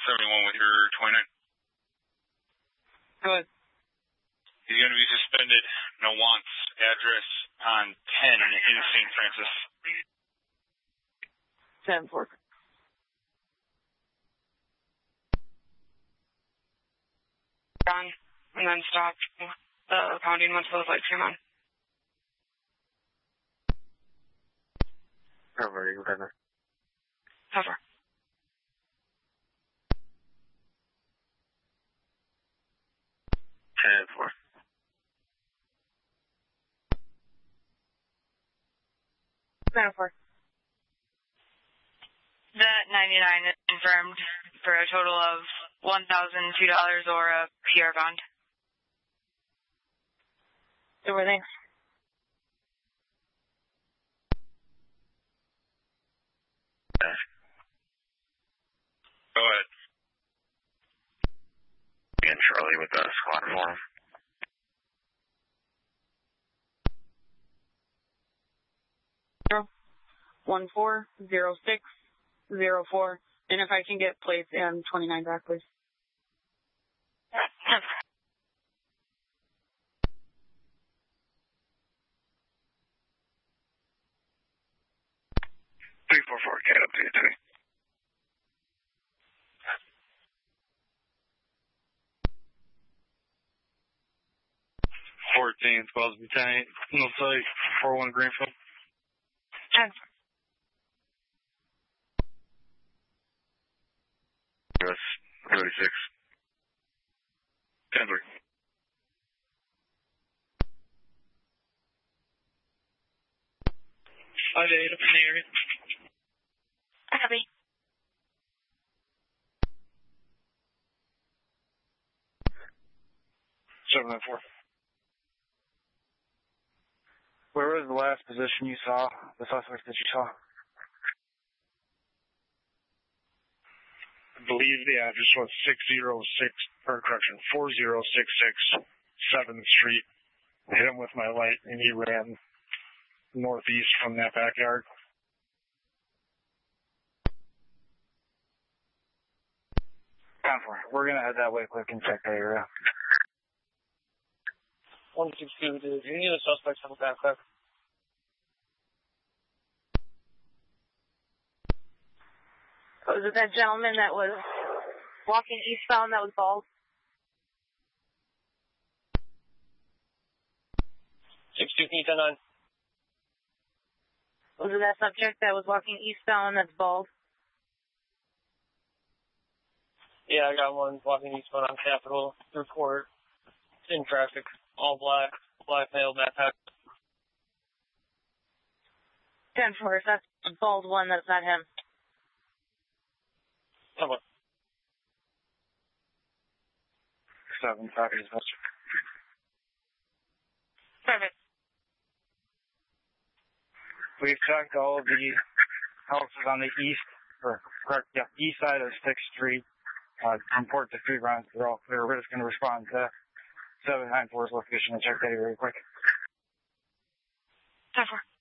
71 with your 29. Go ahead. He's going to be suspended. No wants. Address on 10 in St. Francis. 10-4. On, and then stop. The pounding once those lights came on. Cover, whatever. Cover. For That 99 is confirmed for a total of $1,002 or a PR bond. So were they? Go ahead. And Charlie with the squad form. 140604. And if I can get plates and 29 back, please. Three 4 get up to you, 3. Crosby Tank, no site, 41 Greenfield. 10. US 36. 10-3. Up in the area. Copy. Seven and 4. Where was the last position you saw, the suspect that you saw? I believe the address was 4066 7th Street. I hit him with my light, and he ran northeast from that backyard. We're going to head that way quick and check that area. 162, do you need a suspect from the back quick? Was it that gentleman that was walking eastbound that was bald? 62, can you 10-9? Was it that subject that was walking eastbound that's bald? Yeah, I got one walking eastbound on Capitol. Report. In traffic. All black. Black male backpack. 10-4, if that's the bald one, that's not him. Come on. 7 copies. Perfect. We've checked all of the houses on the east side of 6th Street. From Port to Food Runs, they're all clear. We're just going to respond to 794's location and check that area real quick. 10-4.